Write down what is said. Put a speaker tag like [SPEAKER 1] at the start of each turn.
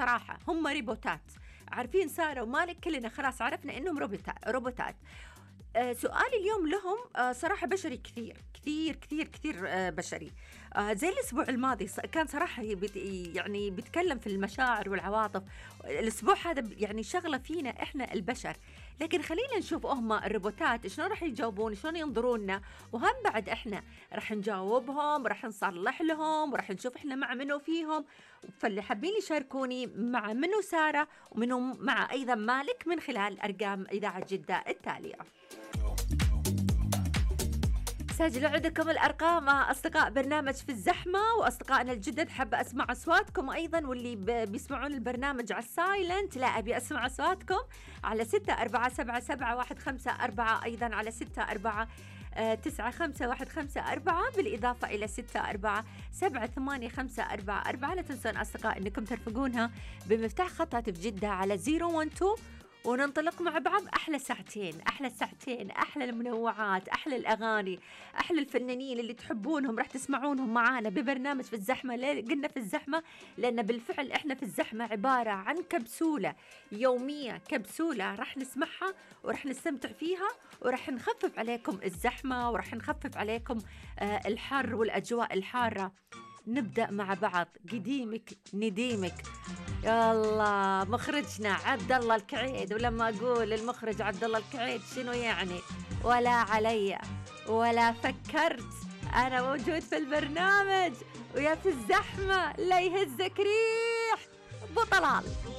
[SPEAKER 1] صراحة هم روبوتات. عارفين سارة ومالك كلنا خلاص عرفنا إنهم روبوتات. سؤالي اليوم لهم صراحة بشري كثير كثير كثير كثير بشري. زي الأسبوع الماضي كان صراحة يعني بيتكلم في المشاعر والعواطف. الأسبوع هذا يعني شغلة فينا إحنا البشر، لكن خلينا نشوف هم الروبوتات شلون راح يجاوبون، شلون ينظرونا، وهم بعد إحنا راح نجاوبهم، راح نصلح لهم، وراح نشوف إحنا مع منو فيهم. فاللي حابين يشاركوني مع منو سارة ومنو مع أيضا مالك من خلال أرقام إذاعة جدة التالية. سجلوا عندكم الأرقام أصدقاء برنامج في الزحمة وأصدقائنا الجدد. حابة أسمع أصواتكم أيضا، واللي بيسمعون البرنامج على السايلنت لا أبي أسمع أصواتكم على 64777154، أيضا على 64951554، بالإضافة إلى 64788544. لا تنسون أصدقاء أنكم ترفقونها بمفتاح خط هاتف جدة على 012، وننطلق مع بعض أحلى ساعتين أحلى ساعتين، أحلى المنوعات، أحلى الأغاني، أحلى الفنانين اللي تحبونهم راح تسمعونهم معانا ببرنامج في الزحمة. ليه قلنا في الزحمة؟ لأن بالفعل إحنا في الزحمة عبارة عن كبسولة يومية، كبسولة راح نسمعها وراح نستمتع فيها، وراح نخفف عليكم الزحمة، وراح نخفف عليكم الحر والأجواء الحارة. نبدأ مع بعض قديمك نديمك. يلا مخرجنا عبد الله الكعيد، ولما أقول المخرج عبد الله الكعيد شنو يعني؟ ولا علي ولا فكرت، أنا موجود في البرنامج ويا في الزحمة لا يهزك ريح. أبو طلال.